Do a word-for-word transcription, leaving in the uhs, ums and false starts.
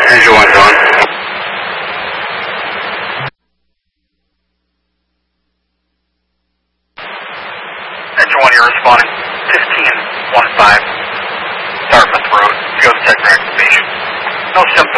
Engine one's on. Engine one, you're responding. fifteen one five. Dartmouth Road. Geotech activation. No sim